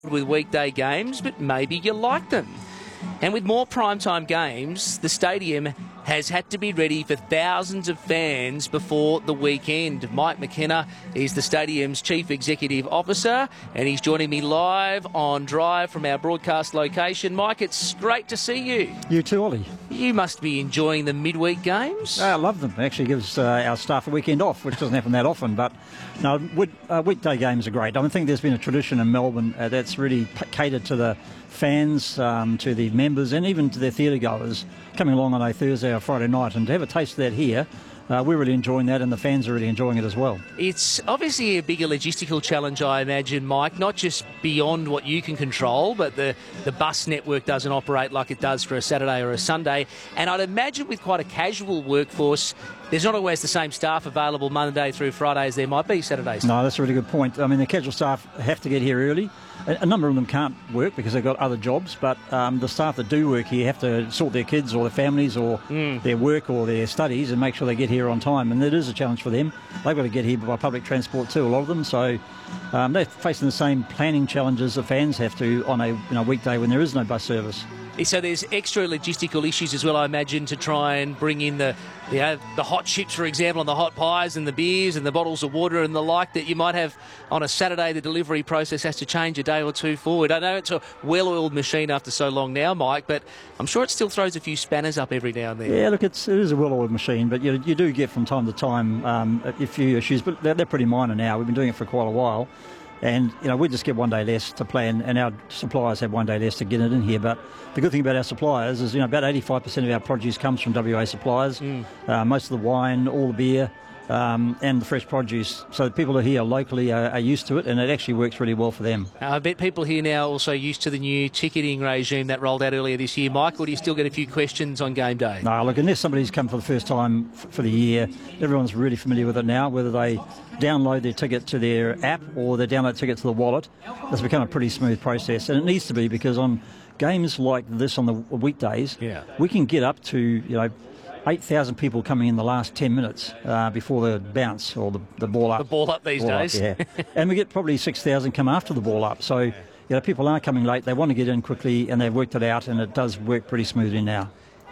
with weekday games, but maybe you like them. And with more primetime games, the stadium has had to be ready for thousands of fans before the weekend. Mike McKenna is the stadium's Chief Executive Officer, and he's joining me live on Drive from our broadcast location. Mike, it's great to see you. You too, Ollie. You must be enjoying the midweek games. I love them. It actually gives our staff a weekend off, which doesn't happen that often. But no, weekday games are great. I think there's been a tradition in Melbourne that's really catered to the fans, to the members, and even to their theatre goers coming along on a Thursday or Friday night. And to have a taste of that here, we're really enjoying that, and the fans are really enjoying it as well. It's obviously a bigger logistical challenge, I imagine, Mike, not just beyond what you can control, but the bus network doesn't operate like it does for a Saturday or a Sunday. And I'd imagine with quite a casual workforce, there's not always the same staff available Monday through Friday as there might be Saturdays. No, that's a really good point. I mean, the casual staff have to get here early. A number of them can't work because they've got other jobs, but the staff that do work here have to sort their kids or their families or their work or their studies and make sure they get here on time. And it is a challenge for them. They've got to get here by public transport too, a lot of them. So they're facing the same planning challenges the fans have to on a weekday when there is no bus service. So there's extra logistical issues as well, I imagine, to try and bring in the hot chips, for example, and the hot pies and the beers and the bottles of water and the like that you might have on a Saturday. The delivery process has to change a day or two forward. I know it's a well-oiled machine after so long now, Mike, but I'm sure it still throws a few spanners up every now and then. Yeah, look, it is a well-oiled machine, but you do get from time to time a few issues, but they're pretty minor now. We've been doing it for quite a while. And, we just get one day less to plan, and our suppliers have one day less to get it in here. But the good thing about our suppliers is, about 85% of our produce comes from WA suppliers. Most of the wine, all the beer, and the fresh produce. So the people who are here locally are used to it, and it actually works really well for them. I bet people here now are also used to the new ticketing regime that rolled out earlier this year. Mike, or do you still get a few questions on game day? No, look, unless somebody's come for the first time for the year, everyone's really familiar with it now, whether they download their ticket to their app or they download the ticket to the wallet. It's become a pretty smooth process, and it needs to be, because on games like this on the weekdays, we can get up to 8,000 people coming in the last 10 minutes before the bounce or the ball up. The ball up these days. Yeah. And we get probably 6,000 come after the ball up. So people are coming late, they want to get in quickly, and they've worked it out, and it does work pretty smoothly now.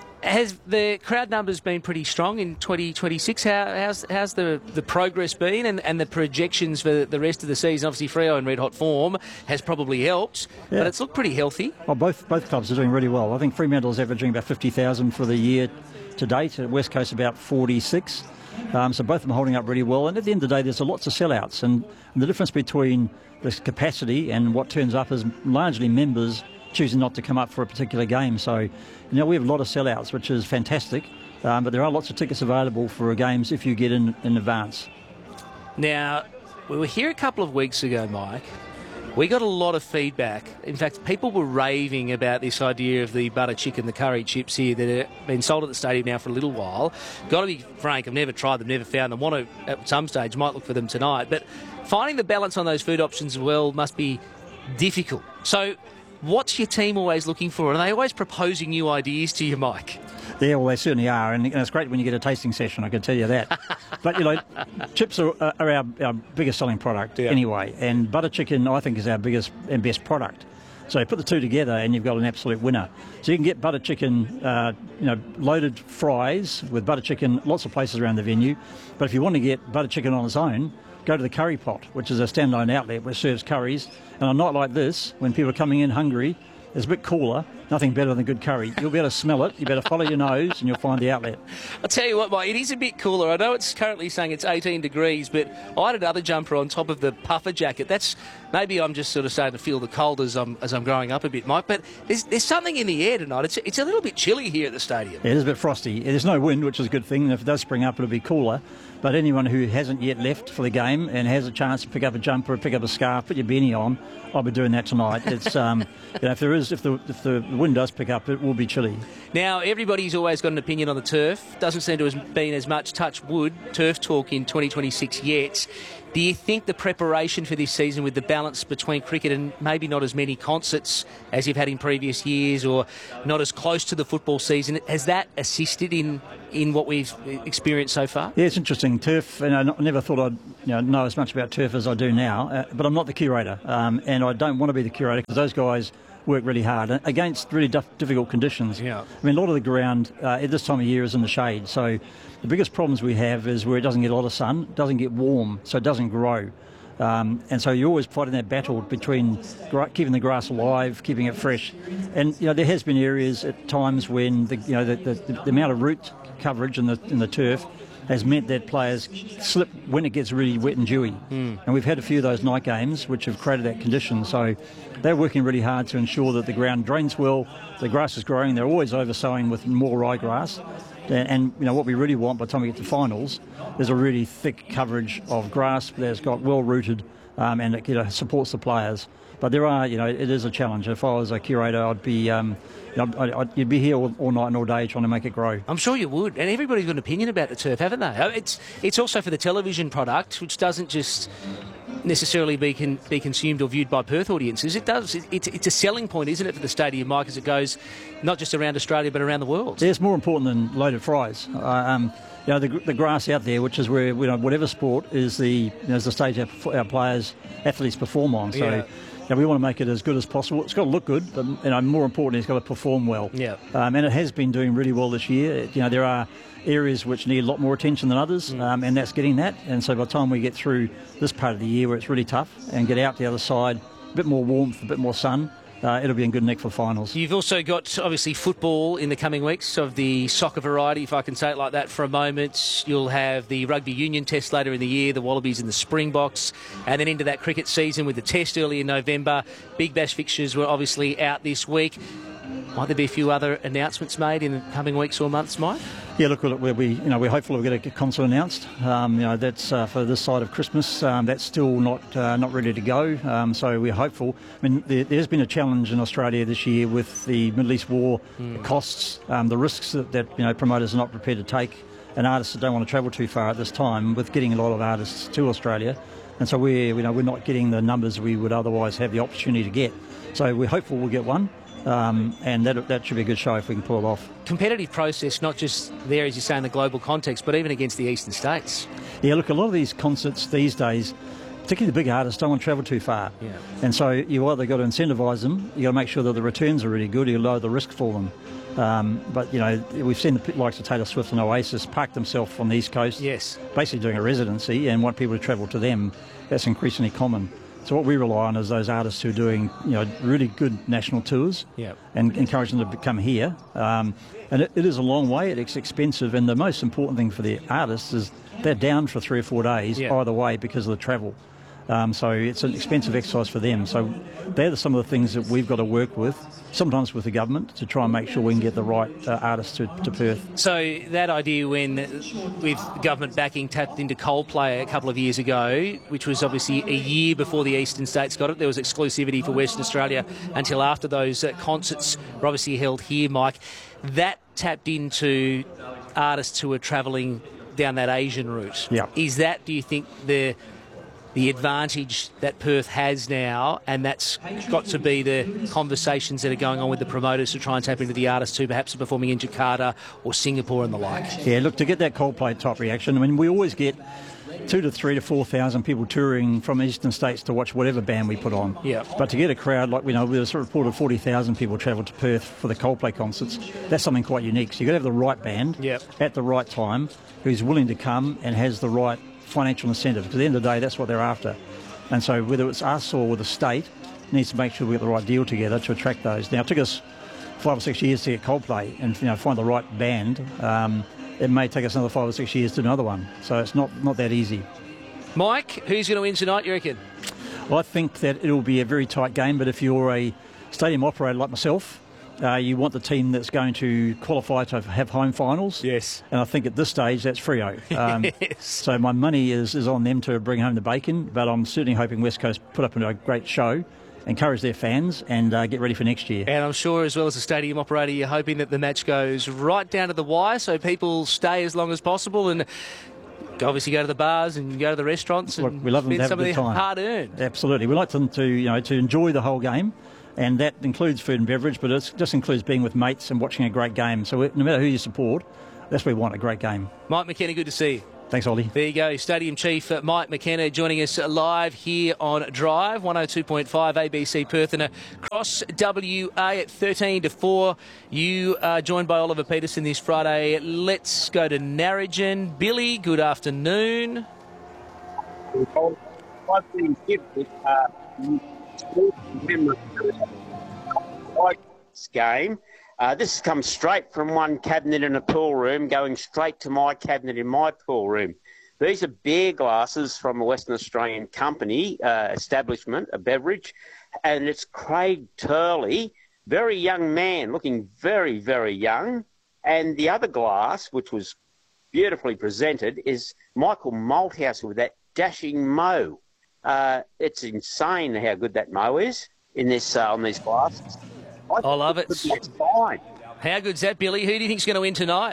Has the crowd numbers been pretty strong in 2026? How's the progress been, and the projections for the rest of the season? Obviously, Freo in red hot form has probably helped, but it's looked pretty healthy. Well, both clubs are doing really well. I think Fremantle's averaging about 50,000 for the year to date. At West Coast, about 46. So both of them are holding up really well. And at the end of the day, there's lots of sellouts, and the difference between the capacity and what turns up is largely members choosing not to come up for a particular game. So, we have a lot of sellouts, which is fantastic, but there are lots of tickets available for games if you get in advance. Now, we were here a couple of weeks ago, Mike. We got a lot of feedback. In fact, people were raving about this idea of the butter chicken, the curry chips here that have been sold at the stadium now for a little while. Got to be frank, I've never tried them, never found them. Want to, at some stage, might look for them tonight. But finding the balance on those food options as well must be difficult. So, what's your team always looking for? Are they always proposing new ideas to you, Mike? Yeah, well, they certainly are, and it's great when you get a tasting session, I can tell you that. But, chips are our biggest selling product anyway, and butter chicken, I think, is our biggest and best product. So you put the two together and you've got an absolute winner. So you can get butter chicken, loaded fries with butter chicken, lots of places around the venue. But if you want to get butter chicken on its own, go to the Curry Pot, which is a standalone outlet which serves curries. And on a night like this, when people are coming in hungry, it's a bit cooler, nothing better than good curry. You'll be able to smell it, you better follow your nose, and you'll find the outlet. I'll tell you what, Mike, it is a bit cooler. I know it's currently saying it's 18 degrees, but I had another jumper on top of the puffer jacket. That's maybe I'm just sort of starting to feel the cold as I'm growing up a bit, Mike. But there's something in the air tonight. It's a little bit chilly here at the stadium. It is a bit frosty. There's no wind, which is a good thing. And if it does spring up, it'll be cooler. But anyone who hasn't yet left for the game and has a chance to pick up a jumper, pick up a scarf, put your beanie on, I'll be doing that tonight. It's if the wind does pick up, it will be chilly. Now, everybody's always got an opinion on the turf. Doesn't seem to have been as much touch wood turf talk in 2026 yet. Do you think the preparation for this season, with the balance between cricket and maybe not as many concerts as you've had in previous years, or not as close to the football season, has that assisted in what we've experienced so far? Yeah, it's interesting. Turf, and I never thought I'd know as much about turf as I do now, but I'm not the curator, and I don't want to be the curator because those guys work really hard against really difficult conditions. Yeah. I mean, a lot of the ground at this time of year is in the shade, so the biggest problems we have is where it doesn't get a lot of sun, it doesn't get warm, so it doesn't grow. And so you're always fighting that battle between keeping the grass alive, keeping it fresh. And there has been areas at times when the amount of root coverage in the turf has meant that players slip when it gets really wet and dewy. And we've had a few of those night games which have created that condition. So they're working really hard to ensure that the ground drains well, the grass is growing. They're always oversowing with more ryegrass. And what we really want by the time we get to finals is a really thick coverage of grass that's got well rooted and it supports the players. But there are, it is a challenge. If I was a curator, I'd be, you'd be here all night and all day trying to make it grow. I'm sure you would. And everybody's got an opinion about the turf, haven't they? It's also for the television product, which doesn't just necessarily be consumed or viewed by Perth audiences. It does. It's a selling point, isn't it, for the stadium, Mike, as it goes not just around Australia but around the world. Yeah, it's more important than loaded fries. The grass out there, which is where whatever sport is the stage our athletes perform on. So. Yeah. We want to make it as good as possible. It's got to look good, but more importantly, it's got to perform well. Yeah. And it has been doing really well this year. There are areas which need a lot more attention than others, and that's getting that. And so by the time we get through this part of the year where it's really tough and get out the other side, a bit more warmth, a bit more sun, it'll be in good nick for finals. You've also got, obviously, football in the coming weeks of the soccer variety, if I can say it like that for a moment. You'll have the rugby union test later in the year, the Wallabies and the Springboks, and then into that cricket season with the test early in November. Big Bash fixtures were obviously out this week. Might there be a few other announcements made in the coming weeks or months, Mike? Yeah, look, we're hopeful we'll get a concert announced. That's for this side of Christmas. That's still not ready to go. So we're hopeful. I mean, there's been a challenge in Australia this year with the Middle East war, the costs, the risks that promoters are not prepared to take, and artists that don't want to travel too far at this time with getting a lot of artists to Australia. And so we're not getting the numbers we would otherwise have the opportunity to get. So we're hopeful we'll get one. And that should be a good show if we can pull it off. Competitive process, not just there, as you say, in the global context, but even against the eastern states. Yeah, look, a lot of these concerts these days, particularly the big artists, don't want to travel too far. Yeah. And so you either got to incentivise them, you got to make sure that the returns are really good, you lower the risk for them. But we've seen the likes of Taylor Swift and Oasis park themselves on the East Coast, yes, basically doing a residency and want people to travel to them. That's increasingly common. So what we rely on is those artists who are doing really good national tours, yep, and encourage them to come here. And it is a long way, it's expensive, and the most important thing for the artists is they're down for 3 or 4 days either way because of the travel. So it's an expensive exercise for them. So they're some of the things that we've got to work with, sometimes with the government, to try and make sure we can get the right artists to Perth. So that idea, when with government backing, tapped into Coldplay a couple of years ago, which was obviously a year before the eastern states got it. There was exclusivity for Western Australia until after those concerts were obviously held here, Mike. That tapped into artists who are travelling down that Asian route. Yeah. Is that, do you think, the advantage that Perth has now, and that's got to be the conversations that are going on with the promoters to try and tap into the artists who perhaps are performing in Jakarta or Singapore and the like? Yeah, look, to get that Coldplay type reaction, I mean, we always get 2,000 to 3,000 to 4,000 people touring from eastern states to watch whatever band we put on. Yeah. But to get a crowd like we reported 40,000 people travelled to Perth for the Coldplay concerts. That's something quite unique. So you've got to have the right band at the right time, who's willing to come and has the right financial incentive, because at the end of the day that's what they're after. And so whether it's us or with the state, needs to make sure we get the right deal together to attract those. Now, it took us 5 or 6 years to get Coldplay and find the right band. It may take us another 5 or 6 years to do another one, so it's not that easy. Mike, who's going to win tonight, you reckon? Well, I think that it'll be a very tight game, but if you're a stadium operator like myself, you want the team that's going to qualify to have home finals. Yes. And I think at this stage, that's Freo. Yes. So my money is on them to bring home the bacon, but I'm certainly hoping West Coast put up a great show encourage their fans, and get ready for next year. And I'm sure, as well as the stadium operator, you're hoping that the match goes right down to the wire so people stay as long as possible and obviously go to the bars and go to the restaurants and Look, we love them to have some a of good their time. hard-earned. Absolutely. We like them to enjoy the whole game, and that includes food and beverage, but it just includes being with mates and watching a great game. So no matter who you support, that's what we want, a great game. Mike McKenna, good to see you. Thanks, Ollie. There you go, Stadium Chief Mike McKenna joining us live here on Drive, 102.5 ABC Perth and across WA at 13 to 4. You are joined by Oliver Peterson this Friday. Let's go to Narrogin. Billy, good afternoon. Game. This comes straight from one cabinet in a pool room, going straight to my cabinet in my pool room. These are beer glasses from a Western Australian company, establishment, a beverage, and it's Craig Turley, very young man, looking very, very young. And the other glass, which was beautifully presented, is Michael Malthouse with that dashing mo. It's insane how good that mo is in this on these glasses. I love it. Fine. How good's that, Billy? Who do you think's going to win tonight?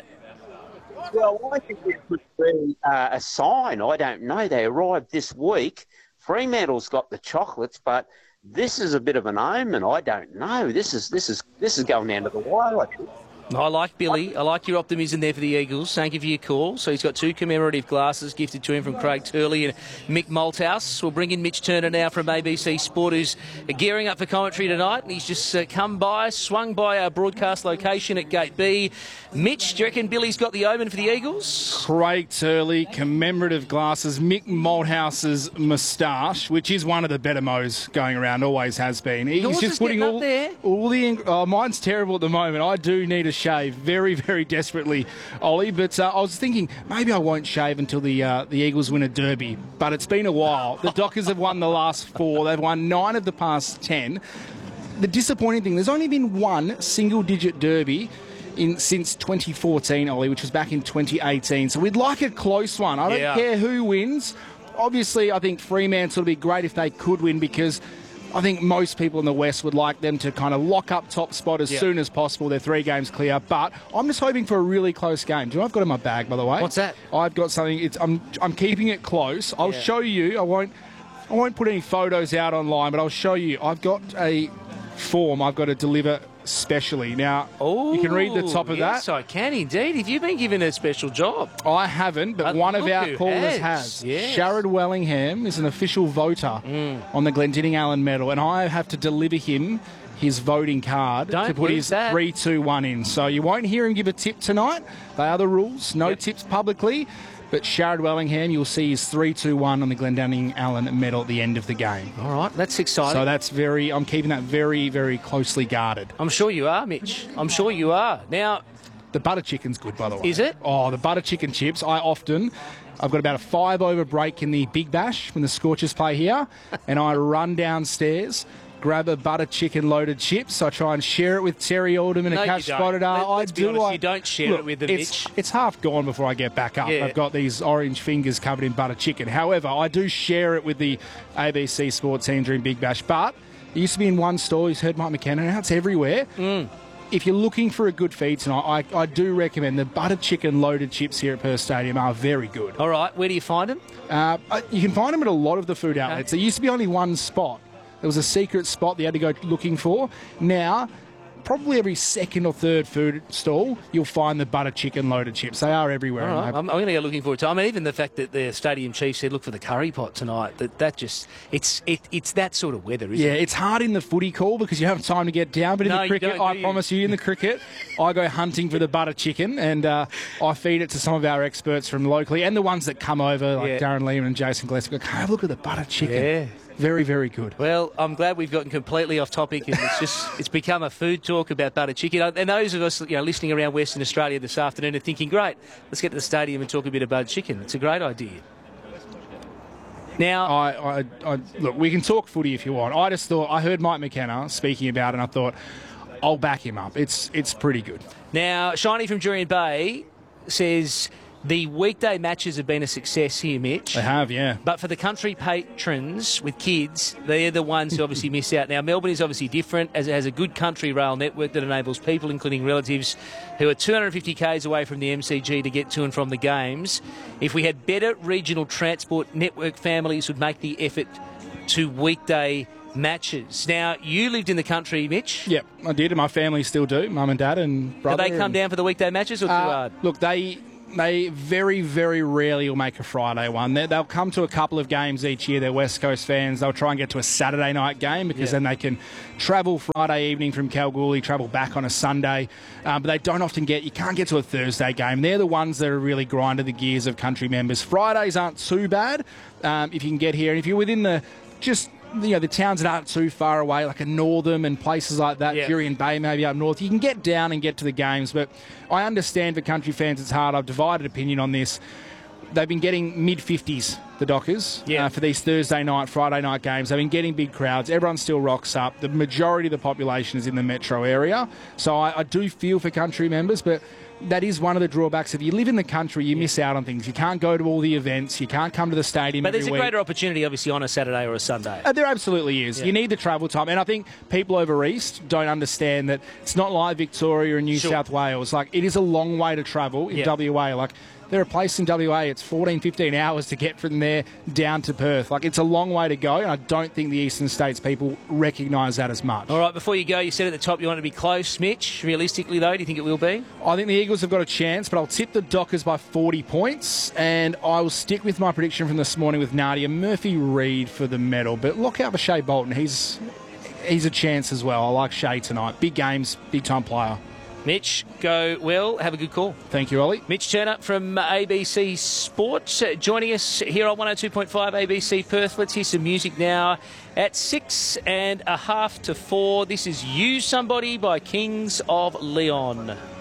Well, I think it could be a sign. I don't know. They arrived this week. Fremantle's got the chocolates, but this is a bit of an omen. I don't know. This is going down to the wire, I think. I like Billy. I like your optimism there for the Eagles. Thank you for your call. So he's got 2 commemorative glasses gifted to him from Craig Turley and Mick Malthouse. We'll bring in Mitch Turner now from ABC Sport, who's gearing up for commentary tonight. And he's just swung by our broadcast location at Gate B. Mitch, do you reckon Billy's got the omen for the Eagles? Craig Turley, commemorative glasses, Mick Malthouse's moustache, which is one of the better mows going around, always has been. Yours is getting up there. Mine's terrible at the moment. I do need a shave very, very desperately, Ollie. But I was thinking maybe I won't shave until the Eagles win a derby. But it's been a while. The Dockers have won the last 4. They've won 9 of the past 10. The disappointing thing, there's only been one single-digit derby since 2014, Ollie, which was back in 2018. So we'd like a close one. I don't care who wins. Obviously, I think Fremantle would be great if they could win, because I think most people in the West would like them to kind of lock up top spot as soon as possible. They're 3 games clear. But I'm just hoping for a really close game. Do you know what I've got in my bag, by the way? What's that? I've got something. I'm keeping it close. I'll show you. I won't put any photos out online, but I'll show you. I've got a form I've got to deliver specially. Now, you can read the top of that. Yes, I can indeed. Have you been given a special job? I haven't, but one of our callers has. Yes. Sharad Wellingham is an official voter on the Glendinning Allen Medal, and I have to deliver him his voting card to put his 3-2-1 in. So you won't hear him give a tip tonight. They are the rules. No tips publicly. But Sharad Wellingham, you'll see his 3-2-1 on the Glendinning Allen Medal at the end of the game. All right, that's exciting. So I'm keeping that very, very closely guarded. I'm sure you are, Mitch. I'm sure you are. Now, the butter chicken's good, by the way. Is it? Oh, the butter chicken chips. I've got about a 5-over break in the Big Bash when the Scorchers play here, and I run downstairs, grab a butter chicken loaded chips. I try and share it with Terry Alderman and Cash Spotted. Let's be honest, you don't share it with them, Mitch. It's half gone before I get back up. Yeah. I've got these orange fingers covered in butter chicken. However, I do share it with the ABC Sport team during Big Bash. But it used to be in one store. You've heard Mike McKenna. Now it's everywhere. If you're looking for a good feed tonight, I do recommend the butter chicken loaded chips here at Perth Stadium are very good. All right, where do you find them? You can find them at a lot of the food outlets. There used to be only one spot. There was a secret spot that you had to go looking for. Now, probably every second or third food stall, you'll find the butter chicken loaded chips. They are everywhere. All right. I'm going to go looking for it. I mean, even the fact that the stadium chief said, look for the curry pot tonight, it's that sort of weather, isn't it? Yeah, it's hard in the footy call because you have time to get down. But in the cricket, I promise you, in the cricket, I go hunting for the butter chicken, and I feed it to some of our experts from locally and the ones that come over, like Darren Lehman and Jason Gillespie. Go, have a look at the butter chicken. Yeah. Very, very good. Well, I'm glad we've gotten completely off topic, and it's become a food talk about butter chicken. And those of us listening around Western Australia this afternoon are thinking, great, let's get to the stadium and talk a bit about butter chicken. It's a great idea. Now, I look, we can talk footy if you want. I just thought, I heard Mike McKenna speaking about it, and I thought, I'll back him up. It's pretty good. Now, Shiny from Jurien Bay says, The weekday matches have been a success here, Mitch. They have, yeah. But for the country patrons with kids, they're the ones who obviously miss out. Now, Melbourne is obviously different, as it has a good country rail network that enables people, including relatives, who are 250 k's away from the MCG to get to and from the games. If we had better regional transport network, families would make the effort to weekday matches. Now, you lived in the country, Mitch. Yep, I did, and my family still do, mum and dad and brother. Do they come down for the weekday matches or too hard? Look, they very, very rarely will make a Friday one. They'll come to a couple of games each year. They're West Coast fans. They'll try and get to a Saturday night game because then they can travel Friday evening from Kalgoorlie, travel back on a Sunday. But they don't often you can't get to a Thursday game. They're the ones that are really grinding the gears of country members. Fridays aren't too bad if you can get here. And if you're within the towns that aren't too far away, like a Northam and places like that, Jurien Bay maybe up north, you can get down and get to the games. But I understand for country fans it's hard. I've divided opinion on this. They've been getting mid-50s, the Dockers, for these Thursday night, Friday night games. They've been getting big crowds. Everyone still rocks up. The majority of the population is in the metro area. So I do feel for country members, but that is one of the drawbacks. If you live in the country, you miss out on things. You can't go to all the events. You can't come to the stadium But there's a week. greater opportunity, obviously, on a Saturday or a Sunday. There absolutely is. You need the travel time. And I think people over east don't understand that it's not like Victoria and New South Wales. Like, it is a long way to travel in WA. Like, there are places in WA, it's 14, 15 hours to get from there down to Perth. Like, it's a long way to go, and I don't think the eastern states people recognise that as much. All right, before you go, you said at the top you want to be close, Mitch. Realistically, though, do you think it will be? I think the Eagles have got a chance, but I'll tip the Dockers by 40 points, and I will stick with my prediction from this morning with Nadia Murphy-Reid for the medal. But look out for Shea Bolton. He's a chance as well. I like Shea tonight. Big games, big-time player. Mitch, go well. Have a good call. Thank you, Ollie. Mitch Turner from ABC Sports joining us here on 102.5 ABC Perth. Let's hear some music now at 6:30 to 4. This is You Somebody by Kings of Leon.